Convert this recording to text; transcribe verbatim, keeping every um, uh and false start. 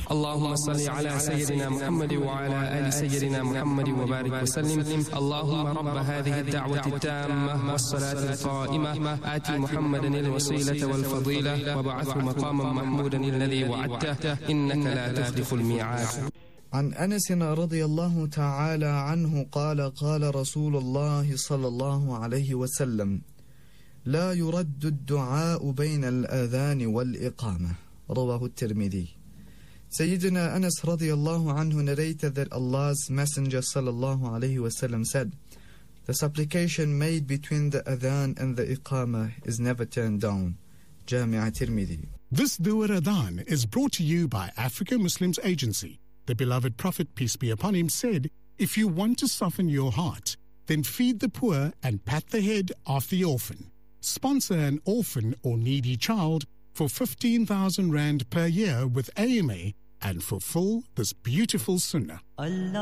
اللهم صل على سيدنا محمد وعلى آل سيدنا محمد وبارك وسلم. اللهم رب هذه الدعوة التامة والصلاة القائمة آت محمدا الوسيلة والفضيلة وابعثه مقاما محمودا الذي وعدته إنك لا تخلف الميعاد. عن أنس رضي الله تعالى عنه قال قال رسول الله صلى الله عليه وسلم: لا يرد الدعاء بين الأذان والإقامة. رواه الترمذي. Sayyidina Anas radiallahu anhu narrated that Allah's Messenger sallallahu alayhi wasallam said, the supplication made between the adhan and the iqamah is never turned down. Jami' Tirmidhi. This Dhuhr Adhan is brought to you by Africa Muslims Agency. The beloved Prophet, peace be upon him, said, if you want to soften your heart, then feed the poor and pat the head of the orphan. Sponsor an orphan or needy child for fifteen thousand rand per year with A M A and fulfill this beautiful sunnah.